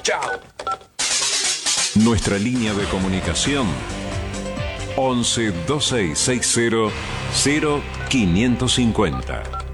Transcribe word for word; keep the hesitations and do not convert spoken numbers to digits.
Chao. Nuestra línea de comunicación once, veintiséis sesenta, cero quinientos cincuenta.